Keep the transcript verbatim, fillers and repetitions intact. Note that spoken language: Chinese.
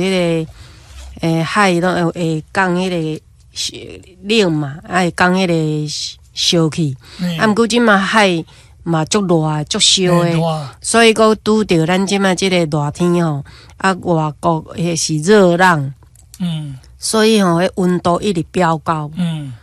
迄、个诶海拢会降迄个冷嘛，啊会降迄个烧气。嗯、啊，毋过即嘛海嘛足热足烧诶，所以佫拄着咱即嘛即个热天吼，啊外国诶是热浪，嗯，所以吼迄温度一直飙高，嗯。